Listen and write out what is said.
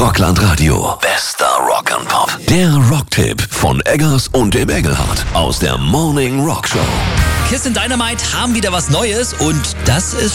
Rockland Radio. Bester Rock and Pop. Der Rocktipp von Eggers und dem Engelhardt aus der Morning Rock Show. Kiss and Dynamite haben wieder was Neues und das ist